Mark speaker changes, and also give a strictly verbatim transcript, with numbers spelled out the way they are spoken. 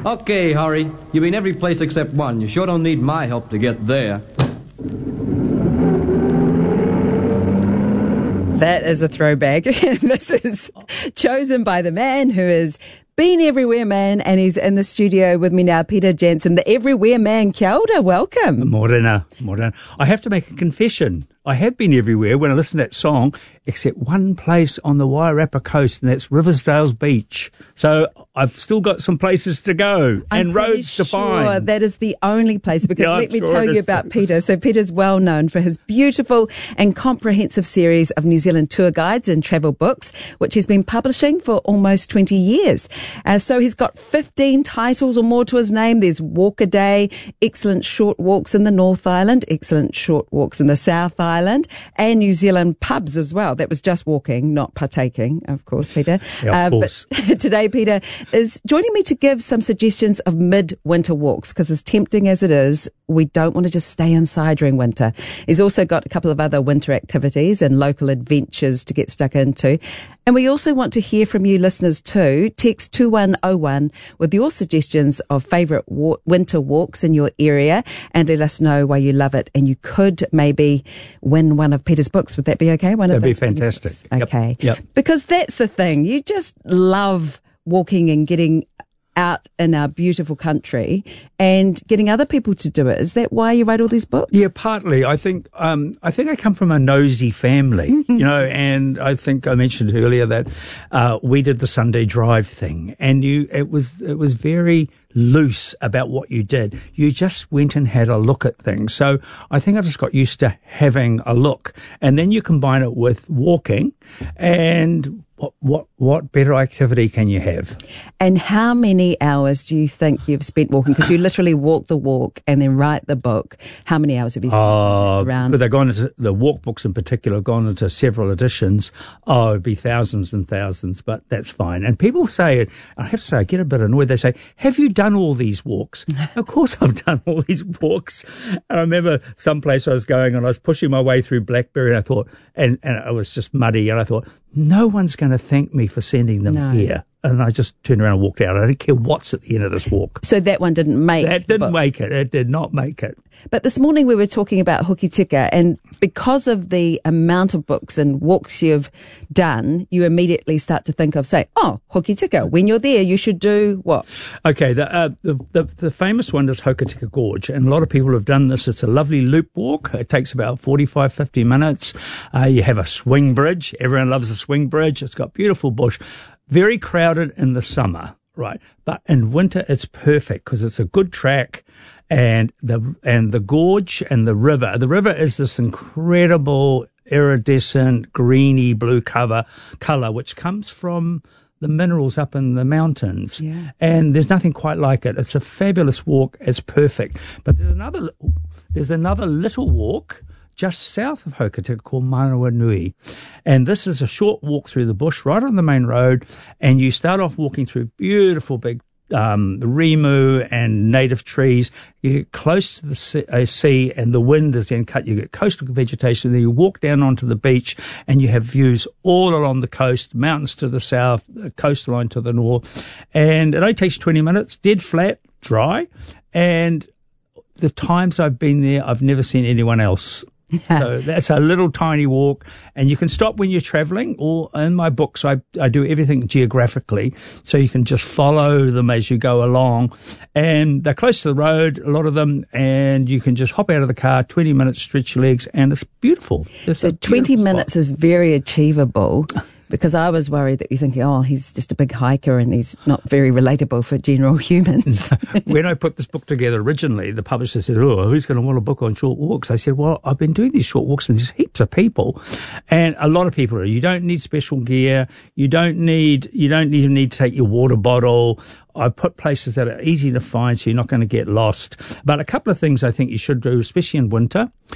Speaker 1: Okay, Harry, you've been every place except one. You sure don't need my help to get there.
Speaker 2: That is a throwback. This is chosen by the man who has been everywhere, man, and he's in the studio with me now, Peter Jansen, the everywhere man. Kia ora, welcome.
Speaker 3: Morena, morena. I have to make a confession. I have been everywhere when I listen to that song, except one place on the Wairarapa coast, and that's Riversdale's Beach. So I've still got some places to go
Speaker 2: I'm
Speaker 3: and roads
Speaker 2: sure
Speaker 3: to find.
Speaker 2: That is the only place, because
Speaker 3: Yeah,
Speaker 2: let
Speaker 3: I'm
Speaker 2: me
Speaker 3: sure
Speaker 2: tell
Speaker 3: it
Speaker 2: you
Speaker 3: is.
Speaker 2: about Peter. So Peter's well known for his beautiful and comprehensive series of New Zealand tour guides and travel books, which he's been publishing for almost twenty years. Uh, so he's got fifteen titles or more to his name. There's Walk a Day, Excellent Short Walks in the North Island, Excellent Short Walks in the South Island, and New Zealand pubs as well. That was just walking, not partaking, of course, Peter.
Speaker 3: Yeah, of
Speaker 2: uh,
Speaker 3: course.
Speaker 2: But today, Peter is joining me to give some suggestions of mid-winter walks, because as tempting as it is, we don't want to just stay inside during winter. He's also got a couple of other winter activities and local adventures to get stuck into. And we also want to hear from you listeners too. Text two one oh one with your suggestions of favourite wa- winter walks in your area, and let us know why you love it. And you could maybe win one of Peter's books. Would that be okay? One
Speaker 3: That'd
Speaker 2: of
Speaker 3: be
Speaker 2: those
Speaker 3: fantastic.
Speaker 2: books?
Speaker 3: Yep.
Speaker 2: Okay.
Speaker 3: Yep.
Speaker 2: Because that's the thing. You just love walking and getting out in our beautiful country and getting other people to do it. Is that why you write all these books?
Speaker 3: Yeah, partly. I think um, I think I come from a nosy family, you know, and I think I mentioned earlier that uh, we did the Sunday drive thing, and you it was it was very loose about what you did. You just went and had a look at things. So I think I've just got used to having a look, and then you combine it with walking, and what what what better activity can you have?
Speaker 2: And how many hours do you think you've spent walking? Because you literally walk the walk and then write the book. How many hours have you spent
Speaker 3: Uh,
Speaker 2: around?
Speaker 3: But they've gone into, the walk books in particular have gone into several editions. Oh, it'd be thousands and thousands, but that's fine. And people say, I have to say, I get a bit annoyed. They say, have you done all these walks? Of course I've done all these walks. And I remember some place I was going and I was pushing my way through Blackberry, and I thought, and, and it was just muddy, and I thought, no one's going to thank me for sending them
Speaker 2: No.
Speaker 3: here. And I just turned around and walked out. I don't care what's at the end of this walk.
Speaker 2: So that one didn't make
Speaker 3: That
Speaker 2: the
Speaker 3: didn't
Speaker 2: book.
Speaker 3: make it. It did not make it.
Speaker 2: But this morning we were talking about Hokitika, and because of the amount of books and walks you've done, you immediately start to think of, say, oh, Hokitika, when you're there, you should do what?
Speaker 3: Okay, the, uh, the, the the famous one is Hokitika Gorge, and a lot of people have done this. It's a lovely loop walk. It takes about forty-five, fifty minutes. Uh, you have a swing bridge. Everyone loves a swing bridge. It's got beautiful bush. Very crowded in the summer, right? But in winter, it's perfect because it's a good track, and the and the gorge and the river. The river is this incredible iridescent greeny blue cover color, which comes from the minerals up in the mountains.
Speaker 2: Yeah.
Speaker 3: And there's nothing quite like it. It's a fabulous walk. It's perfect. But there's another there's another little walk just south of Hokitika called Manawa Nui. And this is a short walk through the bush right on the main road, and you start off walking through beautiful big um rimu and native trees. You get close to the sea, uh, sea and the wind is then cut. You get coastal vegetation, then you walk down onto the beach and you have views all along the coast, mountains to the south, the coastline to the north. And it only takes twenty minutes, dead flat, dry. And the times I've been there, I've never seen anyone else. So that's a little tiny walk, and you can stop when you're traveling, or in my books I, I do everything geographically, so you can just follow them as you go along, and they're close to the road, a lot of them, and you can just hop out of the car, twenty minutes, stretch your legs, and it's beautiful. It's
Speaker 2: So
Speaker 3: a
Speaker 2: twenty
Speaker 3: beautiful
Speaker 2: minutes
Speaker 3: spot.
Speaker 2: is very achievable. Because I was worried that you're thinking, oh, he's just a big hiker and he's not very relatable for general humans.
Speaker 3: When I put this book together originally, the publisher said, oh, who's going to want a book on short walks? I said, well, I've been doing these short walks and there's heaps of people. And a lot of people are, you don't need special gear. You don't need, you don't even need to take your water bottle. I put places that are easy to find so you're not going to get lost. But a couple of things I think you should do, especially in winter.